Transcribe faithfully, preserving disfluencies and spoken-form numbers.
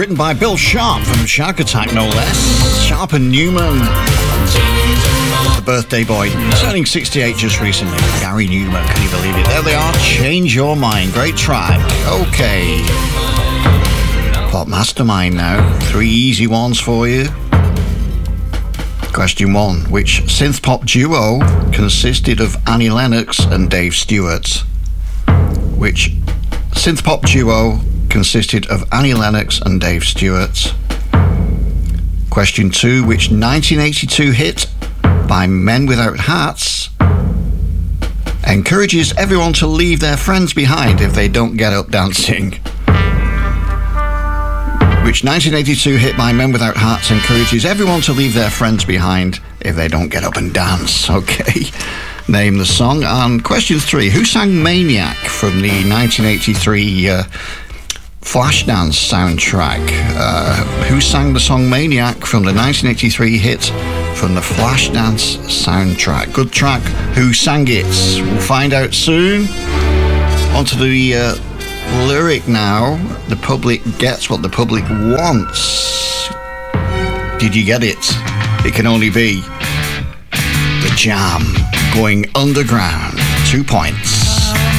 written by Bill Sharp from Shark Attack, no less. Sharp and Newman. The birthday boy, turning sixty-eight just recently. Gary Newman, can you believe it? There they are, Change Your Mind. Great track. Okay. Pop Mastermind now. Three easy ones for you. Question one. Which synth pop duo consisted of Annie Lennox and Dave Stewart? Which synth pop duo consisted of Annie Lennox and Dave Stewart? Question two. Which nineteen eighty-two hit by Men Without Hats encourages everyone to leave their friends behind if they don't get up dancing? Which nineteen eighty-two hit by Men Without Hats encourages everyone to leave their friends behind if they don't get up and dance? Okay. Name the song. And question three. Who sang Maniac from the nineteen eighty-three uh, Flashdance soundtrack? Uh, who sang the song Maniac from the nineteen eighty-three hit from the Flashdance soundtrack? Good track. Who sang it? We'll find out soon. On to the uh, lyric now. The public gets what the public wants. Did you get it? It can only be The Jam going underground. Two points.